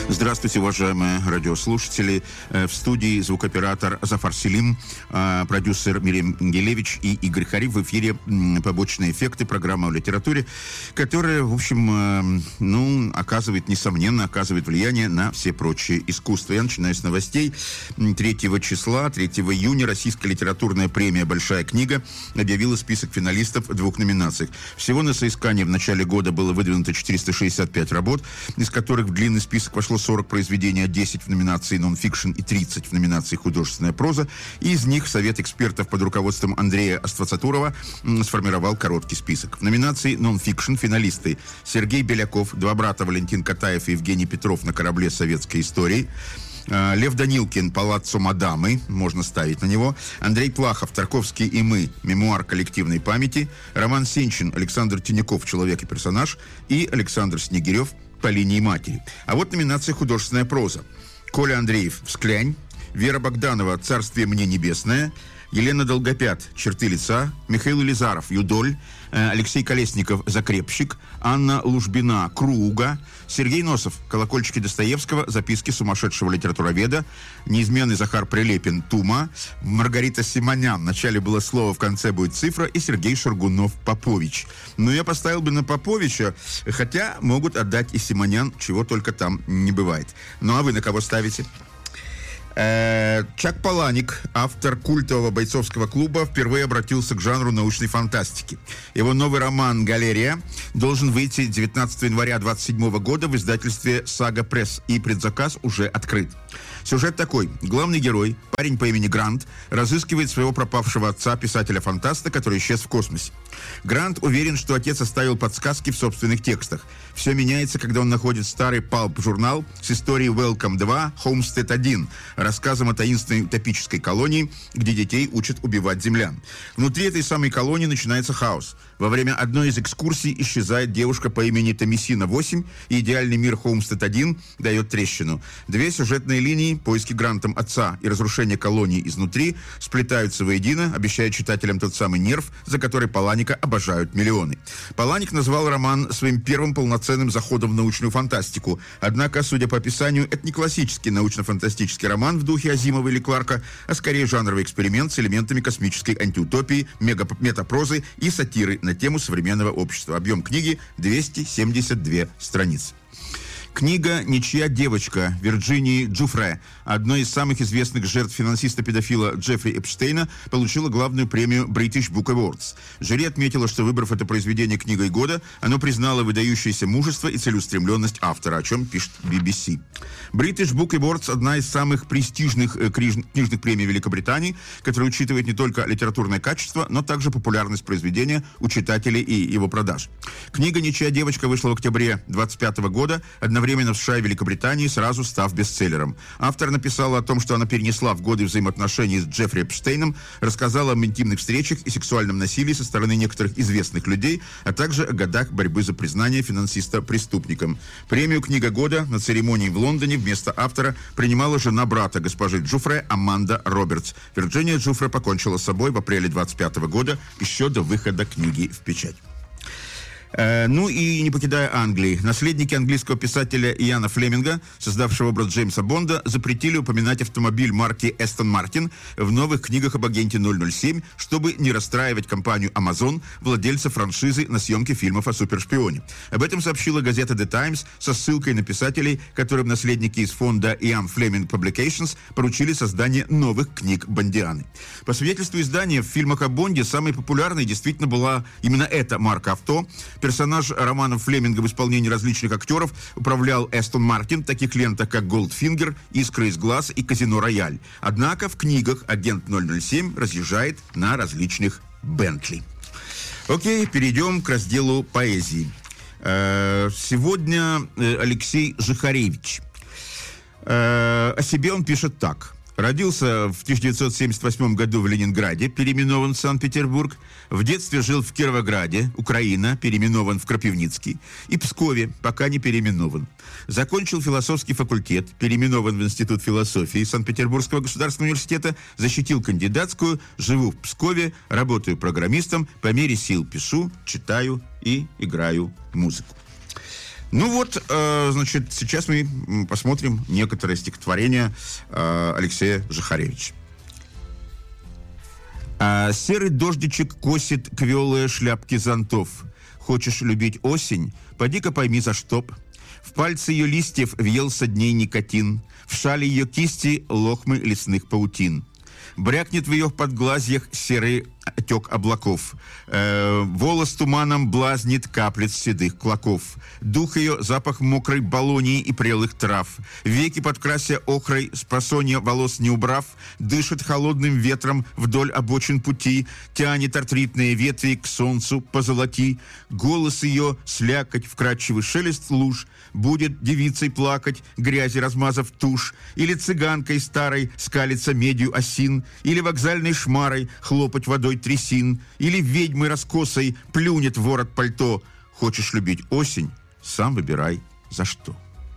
Здравствуйте, уважаемые радиослушатели. В студии звукооператор Зафар Селим, продюсер Мирим Гелевич и Игорь Хариб. В эфире побочные эффекты, программа о литературе, которая, в общем, несомненно, оказывает влияние на все прочие искусства. Я начинаю с новостей. 3 июня Российская литературная премия «Большая книга» объявила список финалистов в 2 номинациях. Всего на соискание в начале года было выдвинуто 465 работ, из которых в длинный список вошло 40 произведений, 10 в номинации «Нон-фикшн» и 30 в номинации «Художественная проза». И из них Совет экспертов под руководством Андрея Аствацатурова сформировал короткий список. В номинации «Нон-фикшн» финалисты: Сергей Беляков, два брата Валентин Катаев и Евгений Петров на корабле советской истории; Лев Данилкин, «Палаццо Мадамы», можно ставить на него; Андрей Плахов, «Тарковский и мы», мемуар коллективной памяти; Роман Сенчин, Александр Тиняков, «Человек и персонаж», и Александр Снегирев, «По линии матери». А вот номинация «Художественная проза». Коля Андреев, «Всклянь», Вера Богданова, «Царствие мне небесное», Елена Долгопят, «Черты лица», Михаил Елизаров, «Юдоль», Алексей Колесников, «Закрепщик», Анна Лужбина, «Круга», Сергей Носов, «Колокольчики Достоевского», «Записки сумасшедшего литературоведа», неизменный Захар Прилепин, «Тума», Маргарита Симонян, в начале было слово, в конце будет цифра, и Сергей Шаргунов, «Попович». Но я поставил бы на Поповича, хотя могут отдать и Симонян, чего только там не бывает. Ну а вы на кого ставите? Чак Паланик, автор культового бойцовского клуба, впервые обратился к жанру научной фантастики. Его новый роман «Галерия» должен выйти 19 января 2027 года в издательстве «Сага Пресс», и предзаказ уже открыт. Сюжет такой. Главный герой, парень по имени Грант, разыскивает своего пропавшего отца, писателя-фантаста, который исчез в космосе. Грант уверен, что отец оставил подсказки в собственных текстах. Все меняется, когда он находит старый палп-журнал с историей Welcome 2, Homestead 1, рассказом о таинственной утопической колонии, где детей учат убивать землян. Внутри этой самой колонии начинается хаос. Во время одной из экскурсий исчезает девушка по имени Томисина 8, и идеальный мир Homestead 1 дает трещину. Две сюжетные линии, поиски Грантом отца и разрушение колонии изнутри, сплетаются воедино, обещая читателям тот самый нерв, за который Паланика обожают миллионы. Паланик назвал роман своим первым полноценным заходом в научную фантастику. Однако, судя по описанию, это не классический научно-фантастический роман в духе Азимова или Кларка, а скорее жанровый эксперимент с элементами космической антиутопии, метапрозы и сатиры на тему современного общества. Объем книги 272 страницы. Книга «Ничья девочка» Вирджинии Джуфре, одной из самых известных жертв финансиста-педофила Джеффри Эпштейна, получила главную премию British Book Awards. Жюри отметило, что, выбрав это произведение книгой года, оно признало выдающееся мужество и целеустремленность автора, о чем пишет BBC. British Book Awards – одна из самых престижных книжных премий Великобритании, которая учитывает не только литературное качество, но также популярность произведения у читателей и его продаж. Книга «Ничья девочка» вышла в октябре 2025 года, одновременно в США и Великобритании, сразу став бестселлером. Автор написала о том, что она перенесла в годы взаимоотношений с Джеффри Эпштейном, рассказала об интимных встречах и сексуальном насилии со стороны некоторых известных людей, а также о годах борьбы за признание финансиста преступником. Премию «Книга года» на церемонии в Лондоне вместо автора принимала жена брата госпожи Джуфре, Аманда Робертс. Вирджиния Джуфре покончила с собой в апреле 2025 года, еще до выхода книги в печать. Ну и не покидая Англии, наследники английского писателя Иана Флеминга, создавшего образ Джеймса Бонда, запретили упоминать автомобиль марки Aston Martin в новых книгах об агенте 007, чтобы не расстраивать компанию Amazon, владельца франшизы на съемке фильмов о супершпионе. Об этом сообщила газета The Times со ссылкой на писателей, которым наследники из фонда Ian Fleming Publications поручили создание новых книг Бондианы. По свидетельству издания, в фильмах о Бонде самой популярной действительно была именно эта марка авто. Персонаж романов Флеминга в исполнении различных актеров управлял Эстон Мартин в таких лентах, как «Голдфингер», «Искра из глаз» и «Казино Рояль». Однако в книгах агент 007 разъезжает на различных Бентли. Окей, перейдем к разделу поэзии. Сегодня Алексей Жихаревич. О себе он пишет так. Родился в 1978 году в Ленинграде, переименован в Санкт-Петербург. В детстве жил в Кировограде, Украина, переименован в Кропивницкий. И Пскове, пока не переименован. Закончил философский факультет, переименован в Институт философии Санкт-Петербургского государственного университета. Защитил кандидатскую, живу в Пскове, работаю программистом. По мере сил пишу, читаю и играю музыку. Ну вот, значит, сейчас мы посмотрим некоторые стихотворения Алексея Жихаревича. Серый дождичек косит квелые шляпки зонтов. Хочешь любить осень? Поди-ка пойми за чтоб. В пальцы ее листьев въелся дней никотин, в шали ее кисти лохмы лесных паутин. Брякнет в ее подглазьях серый отек облаков. Волос туманом блазнит каплет седых клоков. Дух ее — запах мокрой болонии и прелых трав. Веки подкрася охрой, с просонья волос не убрав, дышит холодным ветром вдоль обочин пути, тянет артритные ветви к солнцу позолоти. Голос ее — слякоть, вкрадчивый шелест луж, будет девицей плакать, грязи размазав тушь, или цыганкой старой скалиться медью осин, или вокзальной шмарой хлопать водой трясин, или ведьмой раскосой плюнет ворот пальто. Хочешь любить осень? Сам выбирай за что.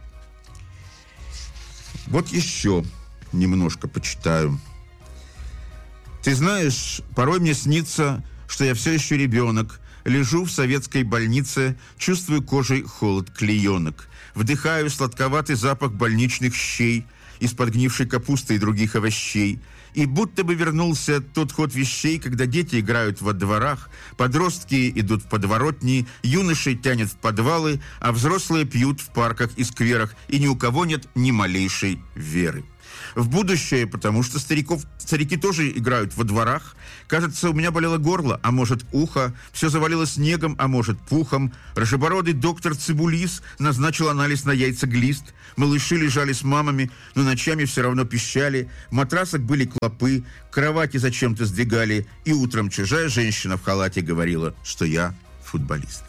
Вот еще немножко почитаю. Ты знаешь, порой мне снится, что я все еще ребенок, лежу в советской больнице, чувствую кожей холод клеенок, вдыхаю сладковатый запах больничных щей, из подгнившей капусты и других овощей. И будто бы вернулся тот ход вещей, когда дети играют во дворах, подростки идут в подворотни, юноши тянет в подвалы, а взрослые пьют в парках и скверах, и ни у кого нет ни малейшей веры в будущее, потому что старики тоже играют во дворах. Кажется, у меня болело горло, а может ухо, все завалилось снегом, а может пухом. Рыжебородый доктор Цибулис назначил анализ на яйцеглист. Малыши лежали с мамами, но ночами все равно пищали. В матрасах были клопы, кровати зачем-то сдвигали, и утром чужая женщина в халате говорила, что я футболист.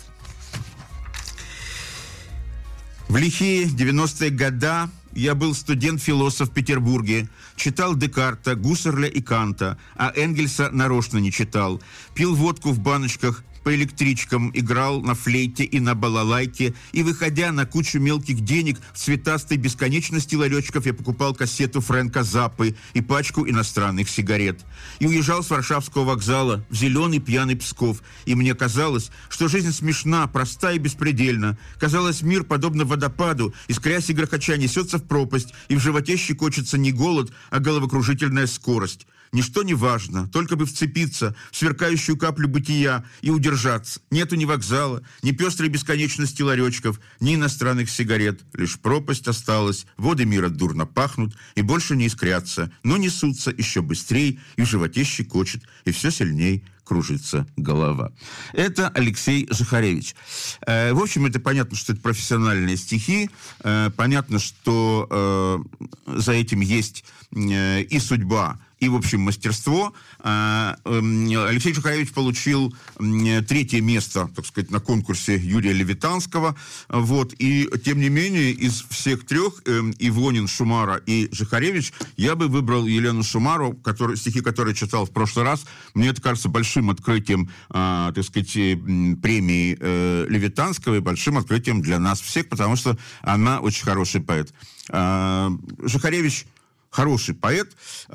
В лихие 90-е годы я был студент-философ в Петербурге, читал Декарта, Гуссерля и Канта, а Энгельса нарочно не читал. Пил водку в баночках, по электричкам, играл на флейте и на балалайке, и, выходя на кучу мелких денег в цветастой бесконечности ларечков, я покупал кассету Фрэнка Заппы и пачку иностранных сигарет. И уезжал с Варшавского вокзала в зеленый пьяный Псков, и мне казалось, что жизнь смешна, проста и беспредельна. Казалось, мир, подобно водопаду, искрясь и грохоча, несется в пропасть, и в животе щекочется не голод, а головокружительная скорость. Ничто не важно, только бы вцепиться в сверкающую каплю бытия и удержаться. Нету ни вокзала, ни пестрой бесконечности ларечков, ни иностранных сигарет. Лишь пропасть осталась, воды мира дурно пахнут и больше не искрятся, но несутся еще быстрее, и в животе щекочет, и все сильней кружится голова. Это Алексей Жихаревич. В общем, это понятно, что это профессиональные стихи. Понятно, что за этим есть и судьба, и, в общем, мастерство. Алексей Жихаревич получил 3-е место, так сказать, на конкурсе Юрия Левитанского. Вот. И, тем не менее, из всех трех, Ивонин, Шумара и Жихаревич, я бы выбрал Елену Шумару, стихи, которые читал в прошлый раз. Мне это кажется большим открытием, так сказать, премии Левитанского и большим открытием для нас всех, потому что она очень хороший поэт. Жихаревич хороший поэт,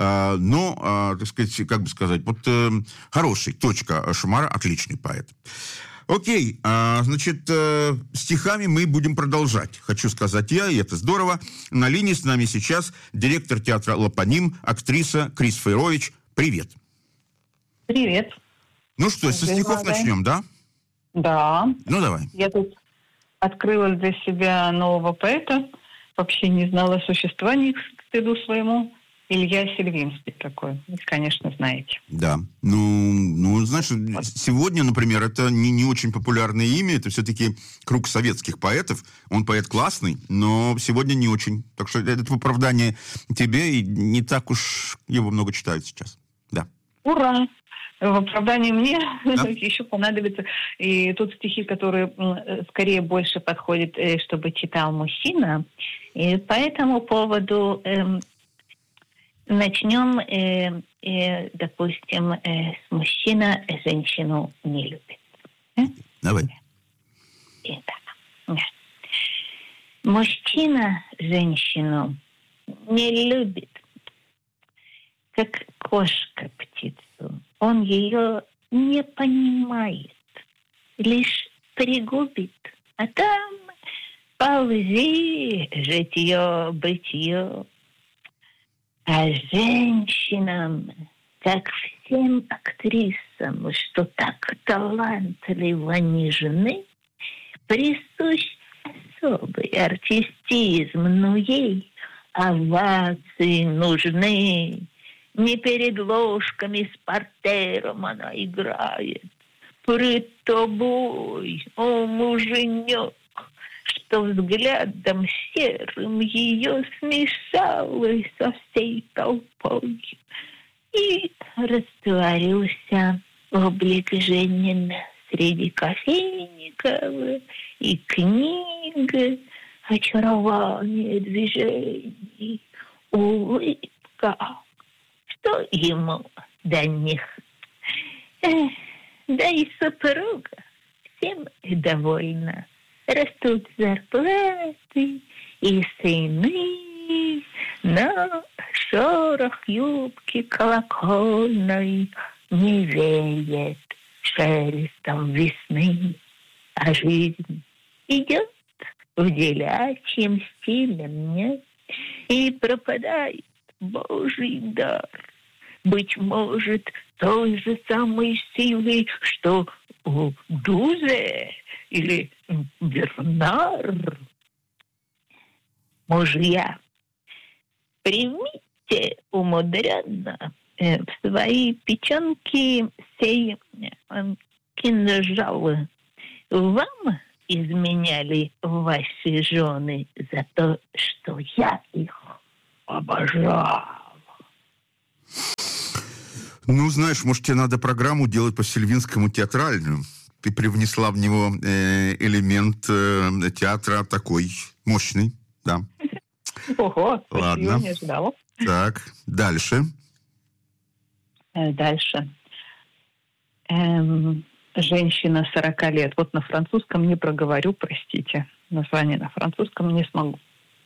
но, так сказать, как бы сказать, вот хороший, точка. Шумара отличный поэт. Окей, значит, стихами мы будем продолжать. Хочу сказать я, и это здорово. На линии с нами сейчас директор театра «Лапоним», актриса Крис Фейрович. Привет. Привет. Ну что, со стихов начнем, да? Да. Ну, давай. Я тут открыла для себя нового поэта. Вообще не знала о существовании, к стыду своему. Илья Сильвинский такой. Вы, конечно, знаете. Да. Ну, знаешь, сегодня, например, это не очень популярное имя. Это все-таки круг советских поэтов. Он поэт классный, но сегодня не очень. Так что это в оправдание тебе, и не так уж его много читают сейчас. Да. Ура! В оправдании мне да? еще понадобится. И тут стихи, которые скорее больше подходят, чтобы читал мужчина. И по этому поводу начнем, допустим, с мужчина женщину не любит. Давай. Да. Мужчина женщину не любит, как кошка птицу. Он ее не понимает, лишь пригубит, а там Ползи, житье-бытье. А женщинам, как всем актрисам, что так талантливо нежны, присущ особый артистизм, но ей овации нужны. Не перед ложками с портером она играет. Пред тобой, о муженек, что взглядом серым ее смешалось со всей толпой. И растворился облик Женина среди кофейников и книг, очарование движений, улыбка. Что ему до них? Да и супруга всем довольна. Растут зарплаты и сыны, но шорох юбки колокольной не веет шелестом весны. А жизнь идет в делячьем стиле мне, и пропадает Божий дар. Быть может, той же самой силы, что у Дузе или Бернар. Мужья, примите умудренно в свои печенки сей кинжал. Вам изменяли ваши жены за то, что я их обожал. Ну, знаешь, может, тебе надо программу делать по Сильвинскому театральную. Ты привнесла в него элемент театра такой мощный, да. Ого, Ладно. не ожидала. Так, дальше. Дальше. Женщина 40 лет. Вот на французском не проговорю, простите. Название на французском не смогу.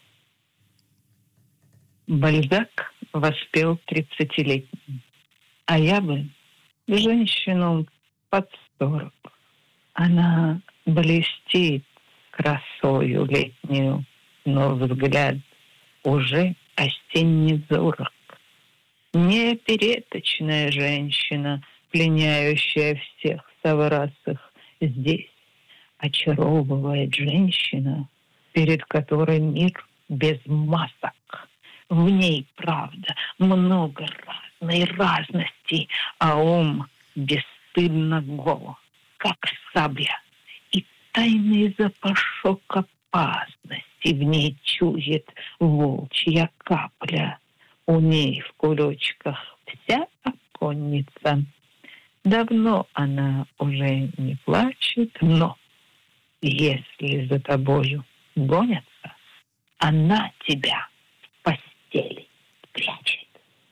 Бальзак воспел 30-летним. А я бы женщину под 40. Она блестит красою летнюю, но взгляд уже осенний зорок. Не переточная женщина, пленяющая всех соврасых. Здесь очаровывает женщина, перед которой мир без масок. В ней, правда, много разной разности, а ум бесстыдно гол, как сабля. И тайный запашок опасности в ней чует волчья капля. У ней в кулечках вся оконница. Давно она уже не плачет, но если за тобою гонятся, она тебя в постели прячет.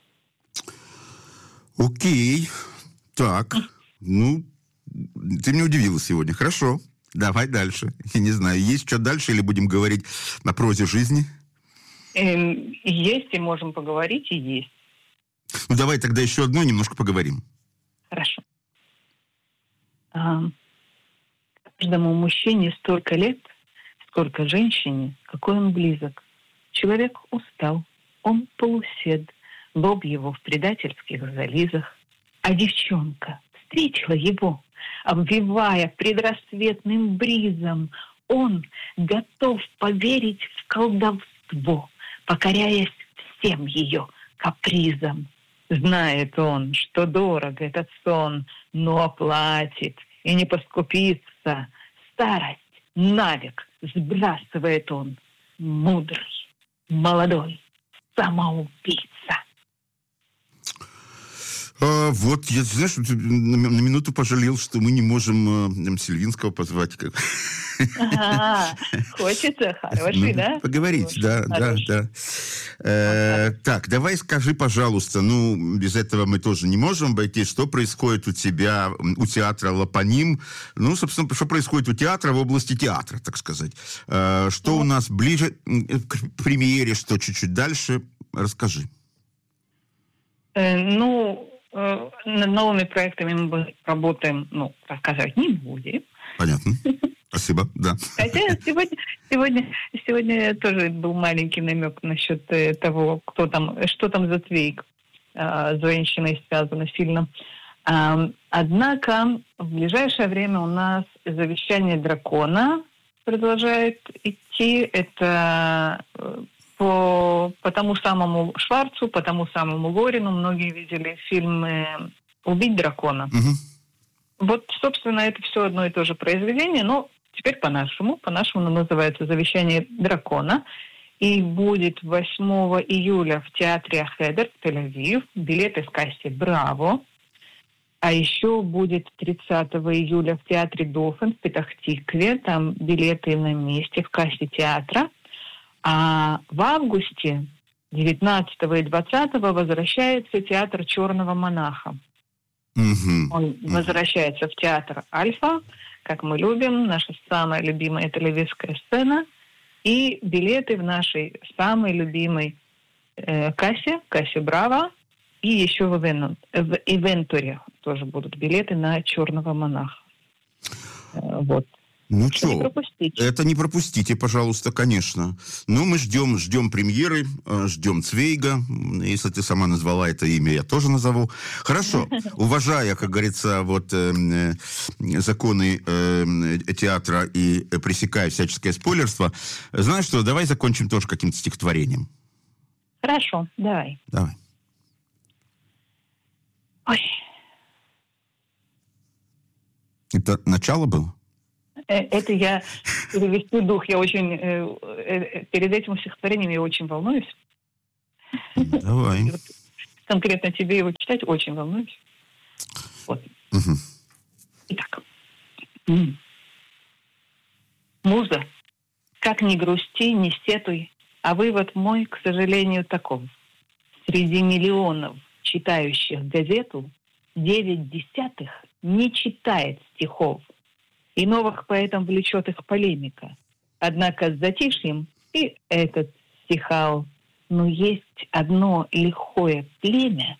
Окей. Так. Ну, ты меня удивила сегодня. Хорошо. Давай дальше. Я не знаю, есть что дальше или будем говорить о прозе жизни? Есть, и можем поговорить, и есть. Ну, давай тогда еще одно немножко поговорим. Хорошо. Каждому мужчине столько лет, сколько женщине, какой он близок. Человек устал, он полусед, лоб его в предательских зализах. А девчонка встретила его, обвивая предрассветным бризом. Он готов поверить в колдовство, покоряясь всем ее капризам. Знает он, что дорог этот сон, но оплатит и не поскупится. Старость навек сбрасывает он. Мудрый, молодой самоубийца. Вот, я, знаешь, на минуту пожалел, что мы не можем Сильвинского позвать. Хочется? Хороший, да? Поговорить, да. Так, давай скажи, пожалуйста, без этого мы тоже не можем обойтись, что происходит у тебя, у театра «Лапоним», собственно, что происходит у театра в области театра, так сказать. Что у нас ближе к премьере, что чуть-чуть дальше, расскажи. Над новыми проектами мы работаем, рассказывать не будем. Понятно. Спасибо, да. Хотя сегодня тоже был маленький намек насчет того, что там за Цвейг с женщиной связано сильно. Однако в ближайшее время у нас завещание дракона продолжает идти. Это по тому самому Шварцу, по тому самому Лорину. Многие видели фильмы «Убить дракона». Угу. Вот, собственно, это все одно и то же произведение, но теперь по-нашему. По-нашему оно называется «Завещание дракона». И будет 8 июля в театре Ахедер в Тель-Авив. Билеты в кассе «Браво». А еще будет 30 июля в театре Дофен в Петах-Тикве. Там билеты на месте в кассе театра. А в августе 19 и 20 возвращается театр «Черного монаха». Он возвращается в театр «Альфа», как мы любим, наша самая любимая тель-авивская сцена. И билеты в нашей самой любимой кассе «Браво». И еще в Ивентуре тоже будут билеты на «Черного монаха». Вот. Ну что, это не пропустите, пожалуйста, конечно. Ну, мы ждем премьеры, ждем Цвейга. Если ты сама назвала это имя, я тоже назову. Хорошо, уважая, как говорится, вот законы театра и пресекая всяческое спойлерство, знаешь что, давай закончим тоже каким-то стихотворением. Хорошо, давай. Давай. Ой. Это начало было? Это я перевести дух. Я очень перед этим стихотворением я очень волнуюсь. Давай. Вот, конкретно тебе его читать очень волнуюсь. Вот. Угу. Итак. Муза, как ни грусти, ни сетуй, а вывод мой, к сожалению, таков. Среди миллионов читающих газету 9/10 не читает стихов. И новых поэтам влечет их полемика. Однако с затишьем и этот стихал. Но есть одно лихое племя,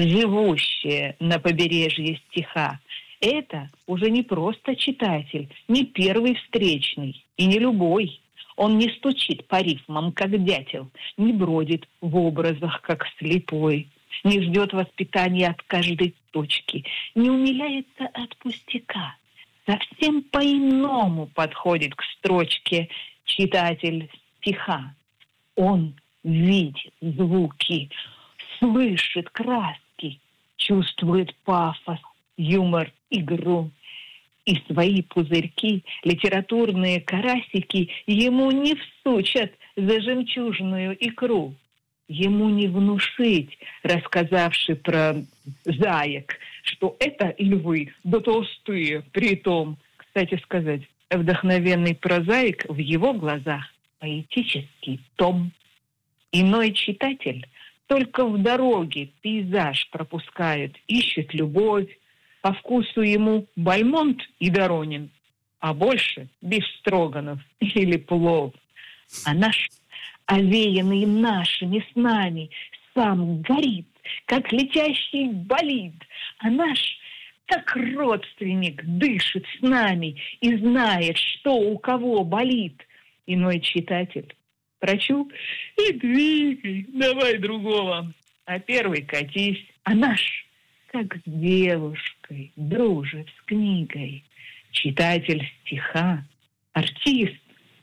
живущее на побережье стиха. Это уже не просто читатель, не первый встречный и не любой. Он не стучит по рифмам, как дятел, не бродит в образах, как слепой, не ждет воспитания от каждой точки, не умиляется от пустяка. Совсем по-иному подходит к строчке читатель стиха. Он видит звуки, слышит краски, чувствует пафос, юмор, игру. И свои пузырьки, литературные карасики ему не всучат за жемчужную икру. Ему не внушить, рассказавший про заек, что это львы, да толстые, притом. Кстати сказать, вдохновенный прозаик в его глазах поэтический том. Иной читатель только в дороге пейзаж пропускает, ищет любовь, по вкусу ему Бальмонт и Доронин, а больше Бефстроганов или плов. А наш, овеянный нашими снами, сам горит, как летящий болид, а наш, как родственник, дышит с нами и знает, что у кого болит. Иной читатель: прочу и двигай, давай другого, а первый катись, а наш, как с девушкой, дружит с книгой. Читатель стиха, артист.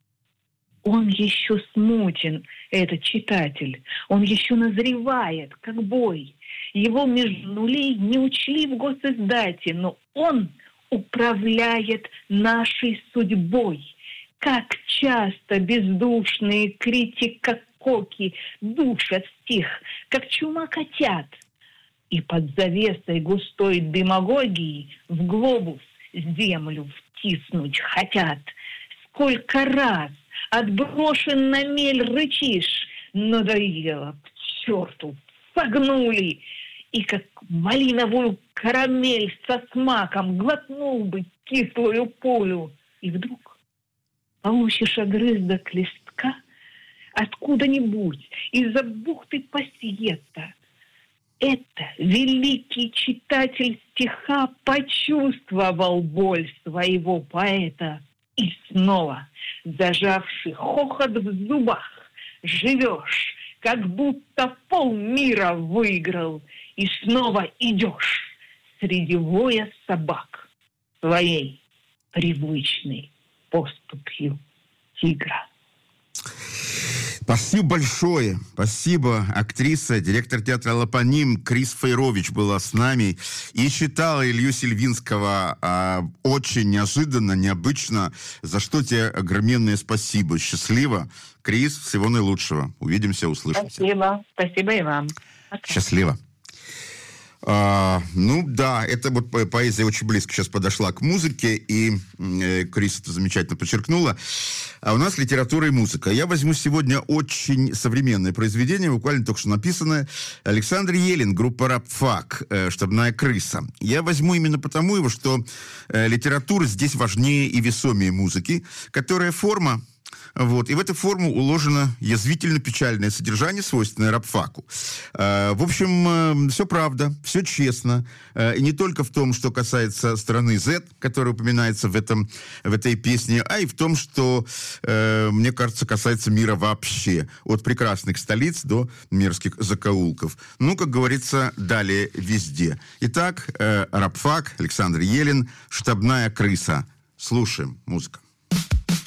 Он еще смутен, этот читатель. Он еще назревает, как бой. Его между нулей не учли в госиздате, но он управляет нашей судьбой. Как часто бездушные критикококи душат стих, как чума котят. И под завесой густой демагогии в глобус землю втиснуть хотят. Сколько раз отброшен на мель рычишь, надоело, к черту, согнули. И как малиновую карамель со смаком глотнул бы кислую пулю. И вдруг получишь огрызок листка откуда-нибудь из-за бухты Пассиета. это великий читатель стиха почувствовал боль своего поэта. И снова, зажавший хохот в зубах, живешь, как будто полмира выиграл, и снова идешь среди воя собак своей привычной поступью тигра. Спасибо большое. Спасибо. Актриса, директор театра «Лапоним» Крис Фейрович была с нами и читала Илью Сильвинского очень неожиданно, необычно, за что тебе огроменное спасибо. Счастливо. Крис, всего наилучшего. Увидимся, услышимся. Спасибо. Спасибо и вам. Пока. Счастливо. Ну да, это вот поэзия очень близко сейчас подошла к музыке, и Крис это замечательно подчеркнула. А у нас литература и музыка. Я возьму сегодня очень современное произведение, буквально только что написанное. Александр Елин, группа «Рабфак», «Штабная крыса». Я возьму именно потому его, что литература здесь важнее и весомее музыки, которая форма. Вот. И в эту форму уложено язвительно-печальное содержание, свойственное рабфаку. В общем, все правда, все честно. И не только в том, что касается страны Z, которая упоминается в этой песне, а и в том, что, мне кажется, касается мира вообще. От прекрасных столиц до мерзких закоулков. Ну, как говорится, далее везде. Итак, рабфак, Александр Елин, «Штабная крыса». Слушаем музыку.